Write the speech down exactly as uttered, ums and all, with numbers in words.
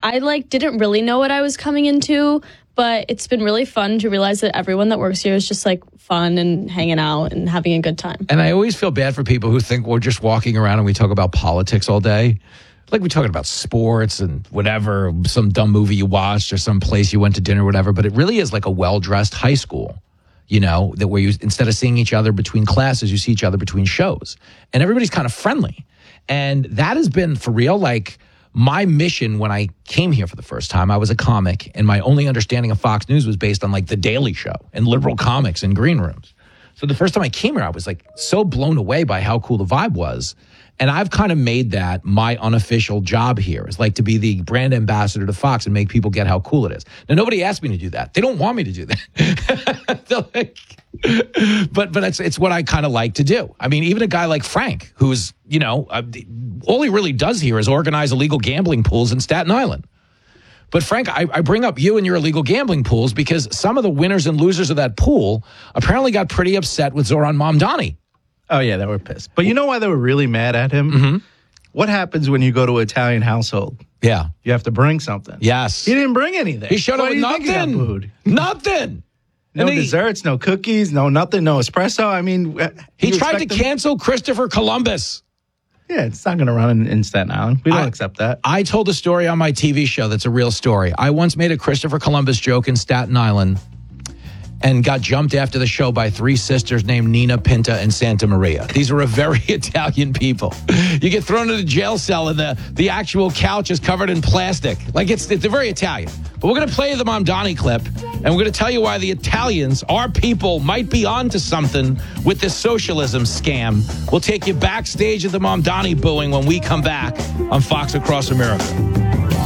I like didn't really know what I was coming into, but it's been really fun to realize that everyone that works here is just like fun and hanging out and having a good time. And I always feel bad for people who think we're just walking around and we talk about politics all day. Like we're talking about sports and whatever, some dumb movie you watched or some place you went to dinner or whatever. But it really is like a well-dressed high school, you know, that where you, instead of seeing each other between classes, you see each other between shows. And everybody's kind of friendly. And that has been, for real, like my mission when I came here for the first time. I was a comic, and my only understanding of Fox News was based on like The Daily Show and liberal comics and green rooms. So the first time I came here, I was like so blown away by how cool the vibe was. And I've kind of made that my unofficial job here, is like to be the brand ambassador to Fox and make people get how cool it is. Now, nobody asked me to do that. They don't want me to do that. like, but but it's it's what I kind of like to do. I mean, even a guy like Frank, who's, you know, uh, all he really does here is organize illegal gambling pools in Staten Island. But Frank, I, I bring up you and your illegal gambling pools because some of the winners and losers of that pool apparently got pretty upset with Zoran Mamdani. Oh, yeah, they were pissed. But you know why they were really mad at him? Mm-hmm. What happens when you go to an Italian household? Yeah. You have to bring something. Yes. He didn't bring anything. He showed up with nothing. Nothing. No And he- desserts, no cookies, no nothing, no espresso. I mean, He you tried to expect him- cancel Christopher Columbus. Yeah, it's not going to run in, in Staten Island. We don't I- accept that. I told a story on my T V show that's a real story. I once made a Christopher Columbus joke in Staten Island and got jumped after the show by three sisters named Nina, Pinta, and Santa Maria. These are a very Italian people. You get thrown in a jail cell and the, the actual couch is covered in plastic. Like, it's, it's very Italian. But we're going to play the Mamdani clip, and we're going to tell you why the Italians, our people, might be onto something with this socialism scam. We'll take you backstage at the Mamdani booing when we come back on Fox Across America.